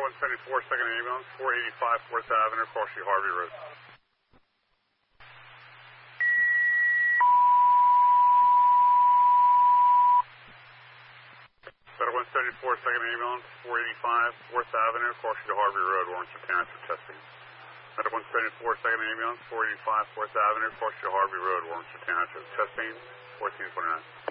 174, second ambulance, 485 4th Avenue, Crossy Harvey Road. Center 174, second ambulance, 485 4th Avenue, Crossy Harvey Road, Warrington Township, testing. Center 174, second ambulance, 485 4th Avenue, Crossy Harvey Road, Warrington Township, testing, 1429.